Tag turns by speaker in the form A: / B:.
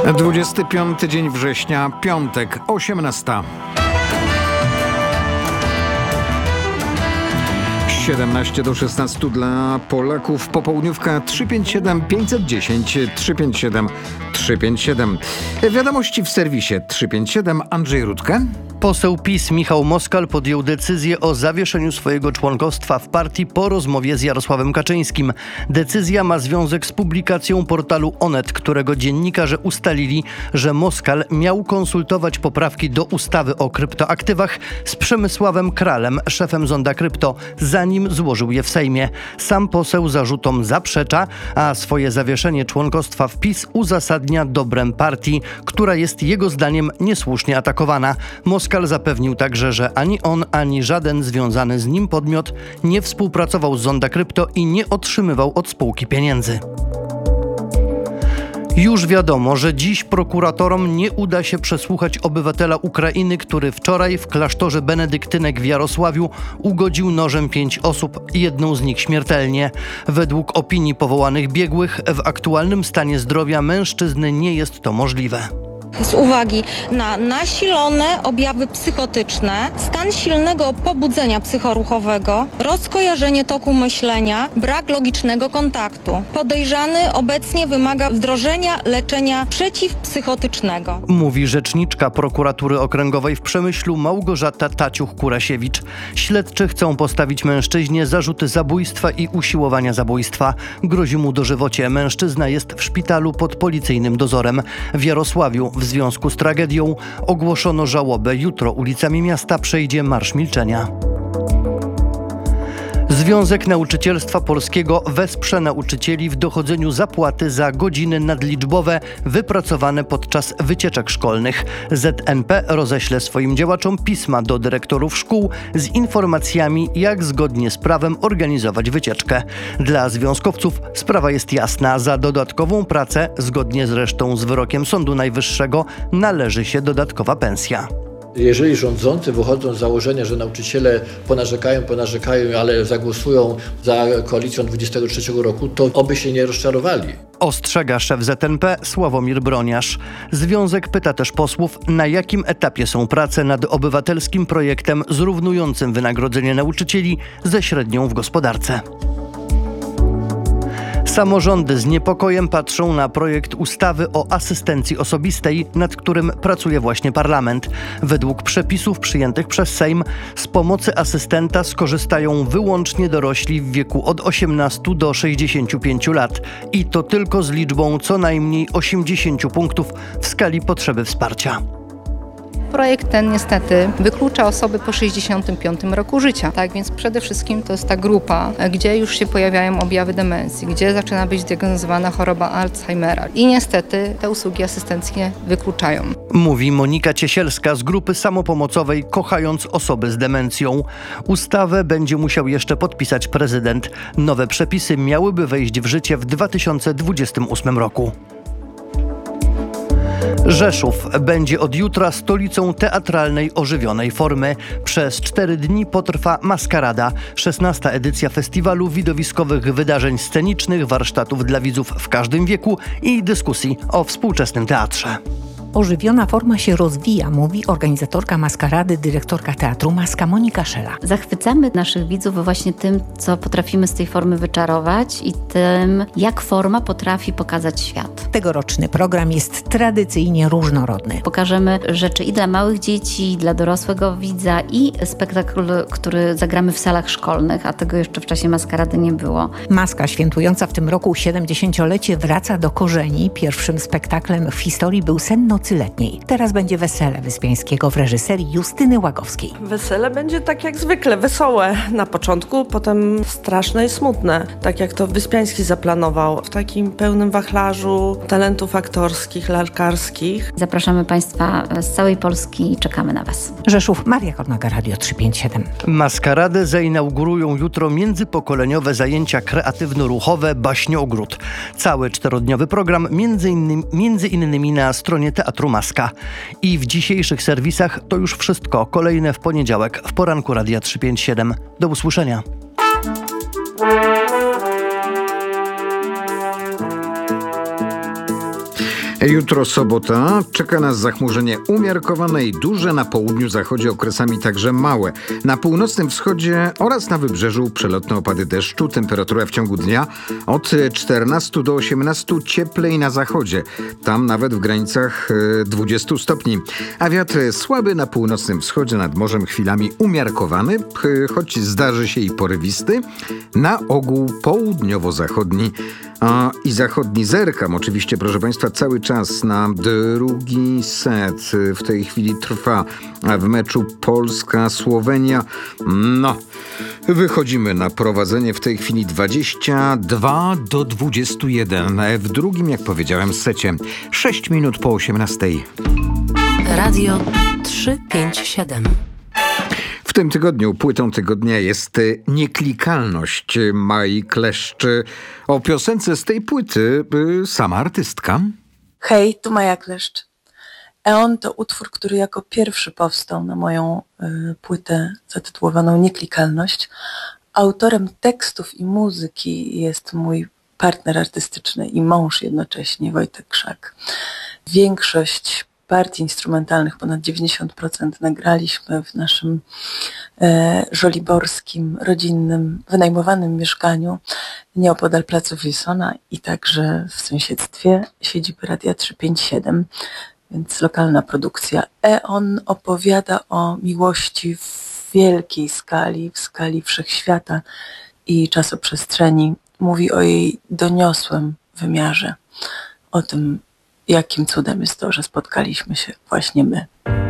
A: 25 dzień września, piątek, 18. 17-16 dla Polaków. Popołudniówka 357 510 357 357. Wiadomości w serwisie 357. Andrzej Rudkę.
B: Poseł PiS Michał Moskal podjął decyzję o zawieszeniu swojego członkostwa w partii po rozmowie z Jarosławem Kaczyńskim. Decyzja ma związek z publikacją portalu Onet, którego dziennikarze ustalili, że Moskal miał konsultować poprawki do ustawy o kryptoaktywach z Przemysławem Kralem, szefem Zonda Krypto, zanim złożył je w Sejmie. Sam poseł zarzutom zaprzecza, a swoje zawieszenie członkostwa w PiS uzasadnia dobrem partii, która jest jego zdaniem niesłusznie atakowana. Moskal zapewnił także, że ani on, ani żaden związany z nim podmiot nie współpracował z Zonda Krypto i nie otrzymywał od spółki pieniędzy. Już wiadomo, że dziś prokuratorom nie uda się przesłuchać obywatela Ukrainy, który wczoraj w klasztorze benedyktynek w Jarosławiu ugodził nożem 5 osób, jedną z nich śmiertelnie. Według opinii powołanych biegłych w aktualnym stanie zdrowia mężczyzny nie jest to możliwe.
C: Z uwagi na nasilone objawy psychotyczne, stan silnego pobudzenia psychoruchowego, rozkojarzenie toku myślenia, brak logicznego kontaktu. Podejrzany obecnie wymaga wdrożenia leczenia przeciwpsychotycznego.
B: Mówi rzeczniczka prokuratury okręgowej w Przemyślu Małgorzata Taciuch-Kurasiewicz. Śledczy chcą postawić mężczyźnie zarzuty zabójstwa i usiłowania zabójstwa. Grozi mu dożywocie. Mężczyzna jest w szpitalu pod policyjnym dozorem. W Jarosławiu w związku z tragedią ogłoszono żałobę. Jutro ulicami miasta przejdzie Marsz Milczenia. Związek Nauczycielstwa Polskiego wesprze nauczycieli w dochodzeniu zapłaty za godziny nadliczbowe wypracowane podczas wycieczek szkolnych. ZNP roześle swoim działaczom pisma do dyrektorów szkół z informacjami, jak zgodnie z prawem organizować wycieczkę. Dla związkowców sprawa jest jasna. Za dodatkową pracę, zgodnie zresztą z wyrokiem Sądu Najwyższego, należy się dodatkowa pensja.
D: Jeżeli rządzący wychodzą z założenia, że nauczyciele ponarzekają, ale zagłosują za koalicją 23 roku, to oby się nie rozczarowali.
B: Ostrzega szef ZNP Sławomir Broniarz. Związek pyta też posłów, na jakim etapie są prace nad obywatelskim projektem zrównującym wynagrodzenie nauczycieli ze średnią w gospodarce. Samorządy z niepokojem patrzą na projekt ustawy o asystencji osobistej, nad którym pracuje właśnie parlament. Według przepisów przyjętych przez Sejm z pomocy asystenta skorzystają wyłącznie dorośli w wieku od 18 do 65 lat. I to tylko z liczbą co najmniej 80 punktów w skali potrzeby wsparcia.
E: Projekt ten niestety wyklucza osoby po 65 roku życia. Tak więc przede wszystkim to jest ta grupa, gdzie już się pojawiają objawy demencji, gdzie zaczyna być diagnozowana choroba Alzheimera. I niestety te usługi asystenckie wykluczają.
B: Mówi Monika Ciesielska z grupy samopomocowej Kochając osoby z demencją. Ustawę będzie musiał jeszcze podpisać prezydent. Nowe przepisy miałyby wejść w życie w 2028 roku. Rzeszów będzie od jutra stolicą teatralnej ożywionej formy. Przez 4 dni potrwa Maskarada, 16. edycja festiwalu widowiskowych wydarzeń scenicznych, warsztatów dla widzów w każdym wieku i dyskusji o współczesnym teatrze.
F: Ożywiona forma się rozwija, mówi organizatorka Maskarady, dyrektorka Teatru Maska Monika Szela.
G: Zachwycamy naszych widzów właśnie tym, co potrafimy z tej formy wyczarować i tym, jak forma potrafi pokazać świat.
F: Tegoroczny program jest tradycyjnie różnorodny.
G: Pokażemy rzeczy i dla małych dzieci, i dla dorosłego widza i spektakl, który zagramy w salach szkolnych, a tego jeszcze w czasie Maskarady nie było.
F: Maska świętująca w tym roku 70-lecie wraca do korzeni. Pierwszym spektaklem w historii był Sen nocy letniej. Teraz będzie Wesele Wyspiańskiego w reżyserii Justyny Łagowskiej.
H: Wesele będzie tak jak zwykle, wesołe na początku, potem straszne i smutne, tak jak to Wyspiański zaplanował, w takim pełnym wachlarzu talentów aktorskich, lalkarskich.
G: Zapraszamy Państwa z całej Polski i czekamy na Was.
F: Rzeszów, Maria Kornaga, Radio 357.
B: Maskaradę zainaugurują jutro międzypokoleniowe zajęcia kreatywno-ruchowe Baśniogród. Cały 4-dniowy program między innymi na stronie Teatru Maska. I w dzisiejszych serwisach to już wszystko. Kolejne w poniedziałek w poranku Radia 357. Do usłyszenia.
A: Jutro sobota, czeka nas zachmurzenie umiarkowane i duże, na południu, zachodzie okresami także małe. Na północnym wschodzie oraz na wybrzeżu przelotne opady deszczu, temperatura w ciągu dnia od 14 do 18, cieplej na zachodzie, tam nawet w granicach 20 stopni. A wiatr słaby na północnym wschodzie, nad morzem chwilami umiarkowany, choć zdarzy się i porywisty, na ogół południowo-zachodni i zachodni. Zerkam oczywiście, proszę Państwa, cały czas na drugi set. W tej chwili trwa w meczu Polska-Słowenia. Wychodzimy na prowadzenie w tej chwili 22-21. W drugim, jak powiedziałem, secie 6 minut po 18.
I: Radio 357.
A: W tym tygodniu płytą tygodnia jest Nieklikalność Mai Kleszcz. O piosence z tej płyty sama artystka.
J: Hej, tu Maja Kleszcz. Eon to utwór, który jako pierwszy powstał na moją płytę zatytułowaną Nieklikalność. Autorem tekstów i muzyki jest mój partner artystyczny i mąż jednocześnie, Wojtek Krzak. Większość partii instrumentalnych, ponad 90%, nagraliśmy w naszym żoliborskim, rodzinnym, wynajmowanym mieszkaniu nieopodal placu Wilsona i także w sąsiedztwie siedziby Radia 357, więc lokalna produkcja. Eon opowiada o miłości w wielkiej skali, w skali wszechświata i czasoprzestrzeni. Mówi o jej doniosłym wymiarze, o tym, jakim cudem jest to, że spotkaliśmy się właśnie my.